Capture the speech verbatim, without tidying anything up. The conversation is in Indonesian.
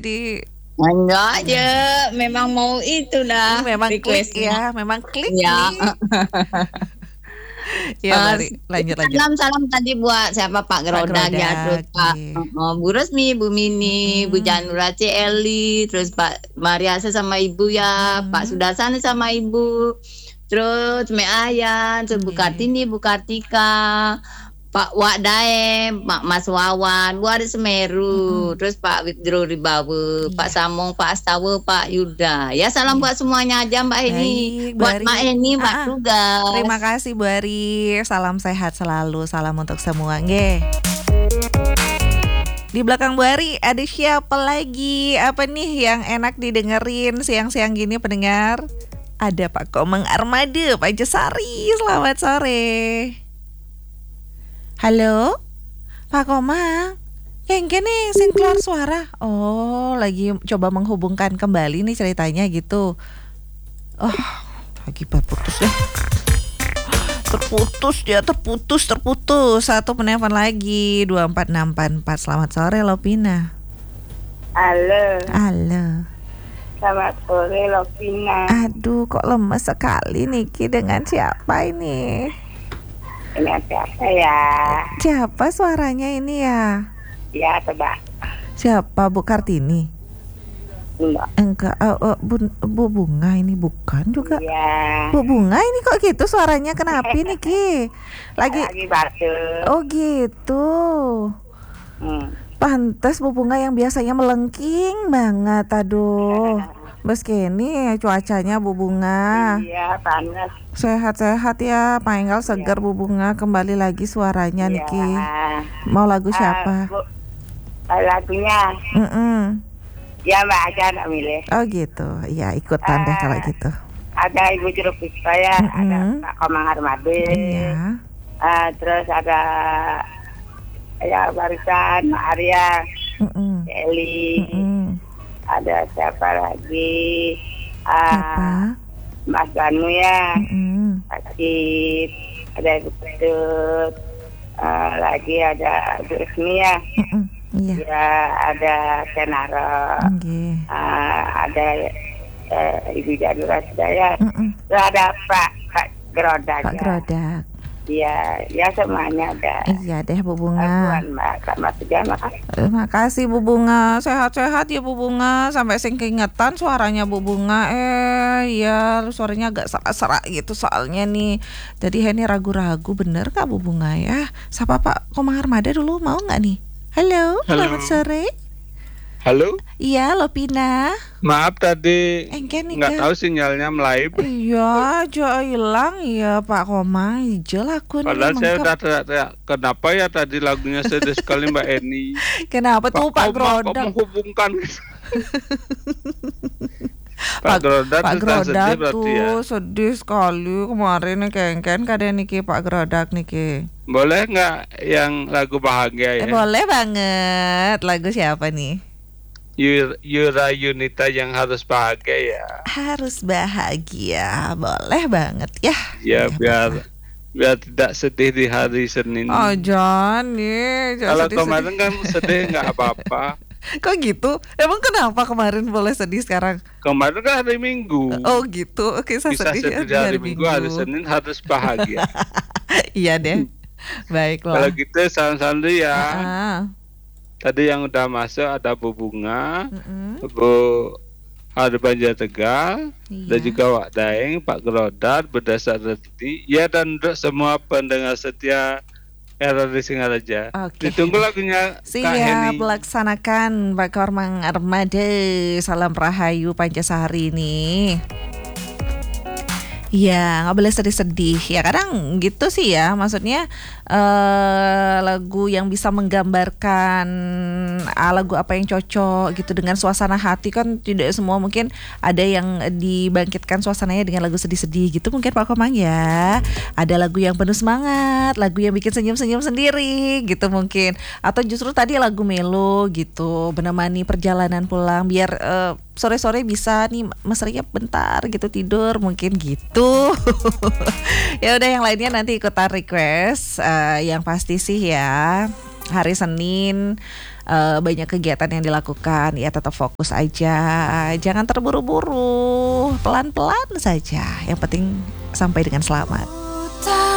tadi? Enggak aja, memang mau itu dah. Memang klik ya, memang klik ya. nih. Ya, Bari, lanjut lanjut. Salam salam tadi buat siapa Pak Gerodak ya, terus Pak uh, Bu Resmi, Bu Mini, hmm. Bu Janura C Eli, terus Pak Mariasa sama Ibu ya, hmm. Pak Sudarsani sama Ibu, terus Me Ayan, terus hmm. Bu Kartini, Bu Kartika, Pak Wak Daem, Pak Mas Wawan, Bu Ari Semeru, hmm. terus Pak Widro Ribawe, yeah. Pak Samong, Pak Astawa, Pak Yuda. Ya salam yeah. buat semuanya aja Mbak Eni. Buat Mbak Eni, Mbak ah, Tugas. Terima kasih Bu Ari. Salam sehat selalu. Salam untuk semua. Nge. Di belakang Bu Ari ada siapa lagi? Apa nih yang enak didengerin siang-siang gini pendengar? Ada Pak Komeng Armada, Pak Jesari. Selamat sore. Halo, Pak Komang, yang gini sing keluar suara. Oh, lagi coba menghubungkan kembali nih ceritanya gitu. Oh, lagi berputus deh. Terputus dia, terputus, terputus. Satu penelpon lagi, dua empat enam empat empat. Selamat sore, Lopina. Halo. Halo. Selamat sore, Lopina. Aduh, kok lemes sekali Niki, dengan siapa ini? Ini siapa ya? Siapa suaranya ini ya? Ya, coba. Siapa, Bu Kartini? Enggak. Enggak, uh, uh, Bu, Bu Bunga ini bukan juga? Iya. Bu Bunga ini kok gitu suaranya, kenapa nih Ki? Lagi Lagi batuk. Oh gitu. Hmm. Pantes Bu Bunga yang biasanya melengking banget, aduh. Meski ini cuacanya Bu Bunga. Iya, panas. Sehat-sehat ya, Pak segar ya. Bu Bunga, kembali lagi suaranya ya. Niki. Mau lagu siapa? Uh, bu, uh, lagunya. Mm-mm. Ya Mbak aja nak milih. Oh gitu, ya ikutan uh, deh kalau gitu. Ada Ibu Jeruk Puspa ya, mm-hmm. ada Pak Komang Armade. Iya. Uh, terus ada ya barisan Arya, mm-hmm. Eli. Mm-hmm. Ada siapa lagi? Uh, siapa? Mas Banu ya, mm-hmm. Akif, ada Ibu Pedut, uh, lagi ada Ibu Resmi ya, mm-hmm. yeah. ya ada Kenara, okay. uh, ada uh, Ibu Jadura Sedaya, mm-hmm. terus ada Pak Pak Gerodak. Pak ya. Gerodak. Ya, ya semuanya ada. Iya deh Bu Bunga. Mbak, selamat siang, makasih. Terima kasih Bu Bunga. Sehat-sehat ya Bu Bunga. Sampai sing keingetan suaranya Bu Bunga. Eh, ya suaranya agak serak-serak gitu soalnya nih. Jadi ini ragu-ragu bener kah Bu Bunga ya? Sapa Pak Komang Armada dulu, mau nggak nih? Halo, Halo, selamat sore. Halo. Iya, Lopina. Maaf tadi nggak tahu sinyalnya melayu. Iya, aja hilang ya Pak Komang. Hijau aku nih. Padahal saya udah teriak-teriak. Kenapa ya tadi lagunya sedih sekali Mbak Eni? Kenapa tuh Pak Gerodak? Kok menghubungkan? Pak Gerodak Pak Gerodak sedih tuh ya? sedih sekali kemarin nih kengken kada niki Pak Gerodak niki. Boleh nggak yang lagu bahagia ya? Eh, boleh banget. Lagu siapa nih? Yura Yunita yang harus bahagia ya. Harus bahagia, boleh banget ya. Ya biar apa? biar tidak sedih di hari Senin. Oh jangan nih. Kalau kemarin kan sedih nggak apa-apa. Kok gitu? Emang kenapa kemarin boleh sedih sekarang? Kemarin kan hari Minggu. Oh gitu. Oke, saya bisa sedih, sedih di hari, hari Minggu, hari Senin harus bahagia. Iya deh. Baiklah. Kalau gitu salam-salam dulu ya. Uh-uh. Tadi yang udah masuk ada Bu Bunga, mm-hmm. Bu Hari Banjar Tegal, iya. dan juga Wak Daeng, Pak Gerodak, Berdasar Reti, ya dan untuk semua pendengar setia Era di Singaraja. Okay. Ditunggu lagunya Kak Siap, Heni. laksanakan Pak Komang Armada. Salam Rahayu Pancasari nih. Ya nggak boleh sedih-sedih ya, kadang gitu sih ya, maksudnya uh, lagu yang bisa menggambarkan uh, lagu apa yang cocok gitu dengan suasana hati kan tidak semua mungkin ada yang dibangkitkan suasananya dengan lagu sedih-sedih gitu mungkin Pak Komang ya, ada lagu yang penuh semangat, lagu yang bikin senyum-senyum sendiri gitu mungkin, atau justru tadi lagu melo gitu menemani perjalanan pulang biar uh, sore-sore bisa nih Mas Ria bentar gitu tidur mungkin gitu. Ya udah yang lainnya nanti ikutan request. Uh, yang pasti sih ya hari Senin uh, banyak kegiatan yang dilakukan, ya tetap fokus aja, jangan terburu-buru, pelan-pelan saja. Yang penting sampai dengan selamat.